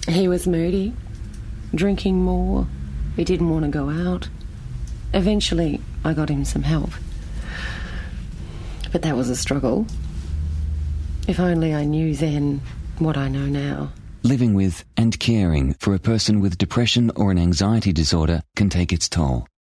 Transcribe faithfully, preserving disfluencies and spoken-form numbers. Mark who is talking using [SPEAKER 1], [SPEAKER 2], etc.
[SPEAKER 1] He was moody, drinking more. He didn't want to go out. Eventually, I got him some help. But that was a struggle. If only I knew then what I know now.
[SPEAKER 2] Living with and caring for a person with depression or an anxiety disorder can take its toll.